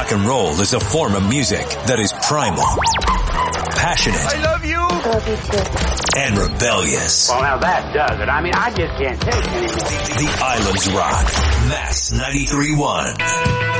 Rock and roll is a form of music that is primal, passionate. I love you. Love you too. And rebellious. Well, now that does it. I mean, I just can't take it anymore. The Islands Rock. Mass 93.1.